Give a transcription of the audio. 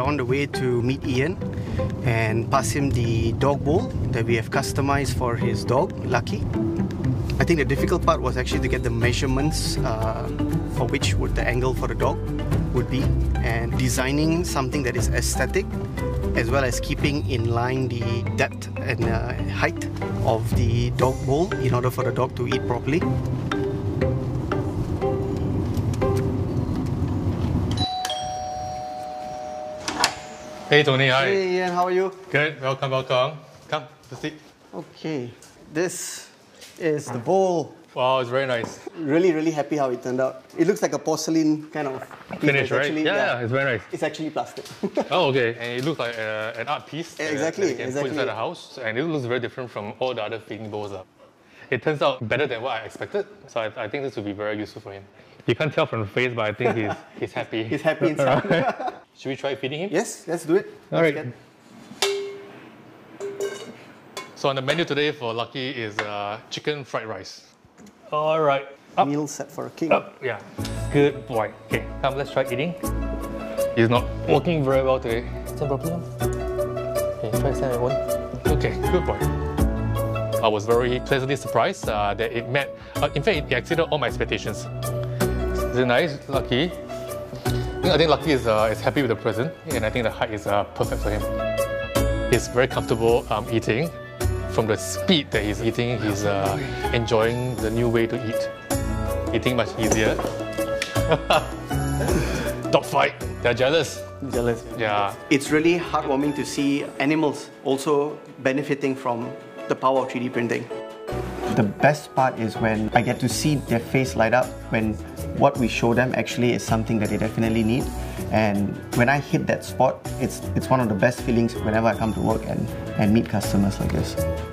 are on the way to meet Ian and pass him the dog bowl that we have customized for his dog, Lucky. I think the difficult part was actually to get the measurements for which would the angle for the dog would be, and designing something that is aesthetic as well as keeping in line the depth and height of the dog bowl in order for the dog to eat properly. Hey Tony, hi. Hey Ian, how are you? Good, welcome, welcome. Come, to sit. Okay, this is the bowl. Wow, it's very nice. Really happy how it turned out. It looks like a porcelain kind of Finish, right? Actually, yeah, it's very nice. It's actually plastic. Oh, okay. And it looks like an art piece Exactly, that you can put inside the house. And it looks very different from all the other feeding bowls. It turns out better than what I expected. So I think this will be very useful for him. You can't tell from the face, but I think he's happy. He's happy inside. Should we try feeding him? Yes, let's do it. All right. So on the menu today for Lucky is chicken fried rice. All right. Up. Meal set for a king. Up. Yeah. Good boy. Okay, come, let's try eating. He's not working very well today. Stand properly. Okay, try stand at one. Okay, good boy. I was very pleasantly surprised that it met, in fact, it exceeded all my expectations. Is it nice, Lucky? I think Lucky is happy with the present, and I think the height is perfect for him. He's very comfortable eating. From the speed that he's eating, he's enjoying the new way to eat. Eating much easier. Dog fight. They're jealous. Jealous. Yeah. It's really heartwarming to see animals also benefiting from the power of 3D printing. The best part is when I get to see their face light up when what we show them actually is something that they definitely need. And when I hit that spot, it's one of the best feelings whenever I come to work and meet customers like this.